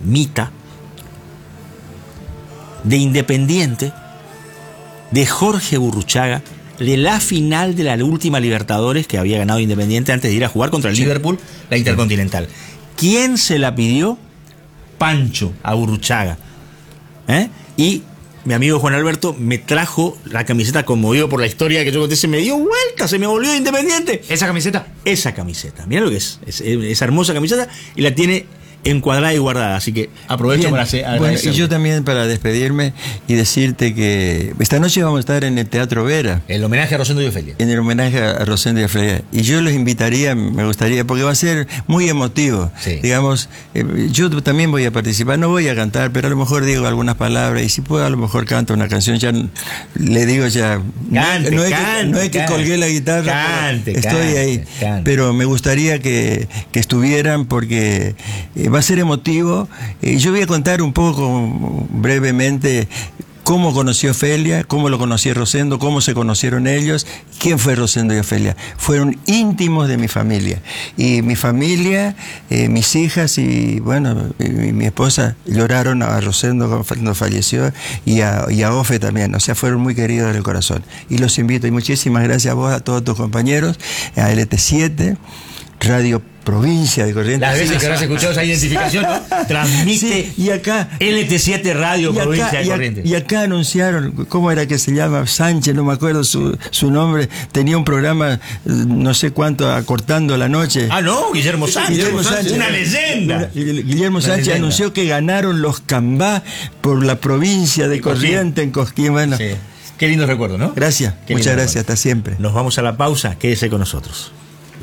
Mita, de Independiente, de Jorge Burruchaga, de la final de la última Libertadores que había ganado Independiente antes de ir a jugar contra el Liverpool, la Intercontinental. ¿Quién se la pidió? Pancho a Burruchaga. Y mi amigo Juan Alberto me trajo la camiseta, conmovido por la historia que yo conté, se me dio vuelta, se me volvió de Independiente. ¿Esa camiseta? Esa camiseta, mirá lo que es esa hermosa camiseta, y la tiene encuadrada y guardada, así que aprovecho para hacer. Bueno, y yo también para despedirme y decirte que esta noche vamos a estar en el Teatro Vera. El homenaje a Rosendo y Ofelia. En el homenaje a Rosendo y Ofelia. Y yo los invitaría, me gustaría, porque va a ser muy emotivo. Sí. Digamos, yo también voy a participar, no voy a cantar, pero a lo mejor digo algunas palabras, y si puedo a lo mejor canto una canción, ya le digo ya. Cante, no es que colgué la guitarra, estoy ahí. Pero me gustaría que estuvieran, porque va a ser emotivo. Yo voy a contar un poco brevemente cómo conoció Ofelia, cómo lo conocí a Rosendo, cómo se conocieron ellos, quién fue Rosendo y Ofelia. Fueron íntimos de mi familia. Y mi familia, mis hijas y bueno, mi esposa lloraron a Rosendo cuando falleció, y a Ofe también. O sea, fueron muy queridos del corazón. Y los invito, y muchísimas gracias a vos, a todos tus compañeros, a LT7, Radio Provincia de Corrientes. Las veces que habrás escuchado esa identificación, ¿no? Transmite, sí, y acá LT7 Radio Provincia de Corrientes. Y acá anunciaron, ¿cómo era que se llama? Sánchez, no me acuerdo su nombre, tenía un programa, no sé cuánto, acortando la noche. Ah, no, Guillermo Sánchez, una leyenda. Guillermo Sánchez anunció que ganaron los Cambá por la provincia de Corrientes, en Cosquín. Bueno, sí. Qué lindo recuerdo, ¿no? Gracias, muchas gracias, hasta siempre. Nos vamos a la pausa, quédese con nosotros.